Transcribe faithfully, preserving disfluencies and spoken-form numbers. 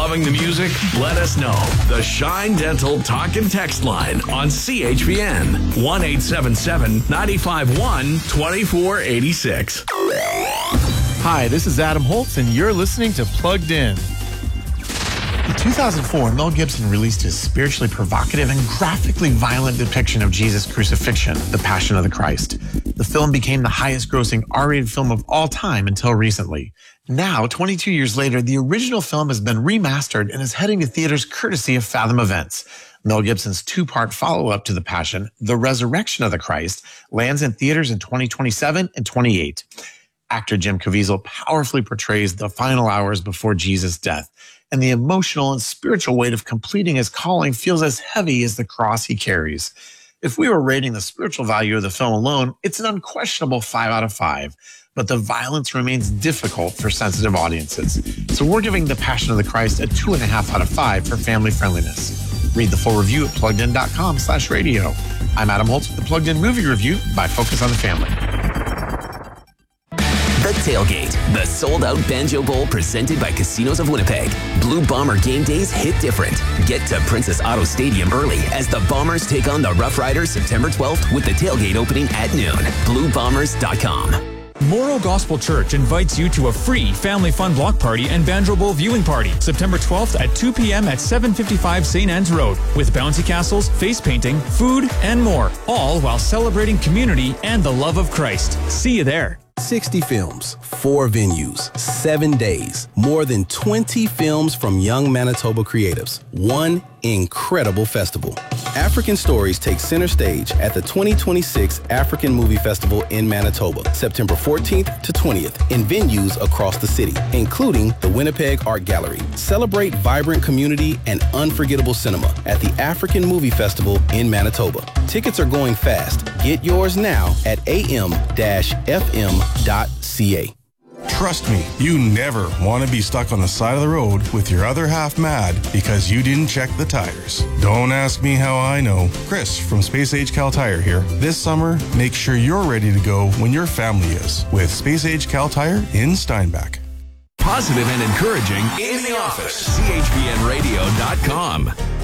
Loving the music? Let us know. The Shine Dental Talk and Text line on C H P N. one eight seven seven, nine five one, two four eight six. Hi, this is Adam Holtz, and you're listening to Plugged In. In two thousand four, Mel Gibson released his spiritually provocative and graphically violent depiction of Jesus' crucifixion, The Passion of the Christ. The film became the highest-grossing R-rated film of all time until recently. Now, twenty-two years later, the original film has been remastered and is heading to theaters courtesy of Fathom Events. Mel Gibson's two-part follow-up to The Passion, The Resurrection of the Christ, lands in theaters in twenty twenty-seven and twenty-eight. Actor Jim Caviezel powerfully portrays the final hours before Jesus' death, and the emotional and spiritual weight of completing his calling feels as heavy as the cross he carries. If we were rating the spiritual value of the film alone, it's an unquestionable five out of five, but the violence remains difficult for sensitive audiences. So we're giving The Passion of the Christ a two and a half out of five for family friendliness. Read the full review at pluggedin.com slash radio. I'm Adam Holtz with the Plugged In Movie Review by Focus on the Family. The Tailgate, the sold-out Banjo Bowl presented by Casinos of Winnipeg. Blue Bomber game days hit different. Get to Princess Auto Stadium early as the Bombers take on the Rough Riders September twelfth with the tailgate opening at noon. blue bombers dot com. Morrow Gospel Church invites you to a free family fun block party and Banjo Bowl viewing party September twelfth at two p.m. at seven fifty-five Saint Anne's Road with bouncy castles, face painting, food, and more, all while celebrating community and the love of Christ. See you there. sixty films, four venues, seven days, more than twenty films from young Manitoba creatives, one incredible festival. African Stories takes center stage at the twenty twenty-six African Movie Festival in Manitoba, September fourteenth to twentieth, in venues across the city, including the Winnipeg Art Gallery. Celebrate vibrant community and unforgettable cinema at the African Movie Festival in Manitoba. Tickets are going fast. Get yours now at a m dash f m dot c a. Trust me, you never want to be stuck on the side of the road with your other half mad because you didn't check the tires. Don't ask me how I know. Chris from Space Age Cal Tire here. This summer, make sure you're ready to go when your family is with Space Age Cal Tire in Steinbach. Positive and encouraging in the office. C H P N radio dot com.